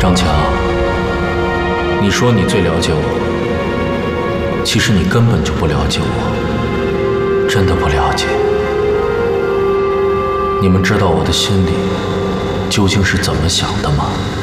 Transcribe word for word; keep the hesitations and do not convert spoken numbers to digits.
张强，你说你最了解我，其实你根本就不了解我，真的不了解。你们知道我的心里究竟是怎么想的吗？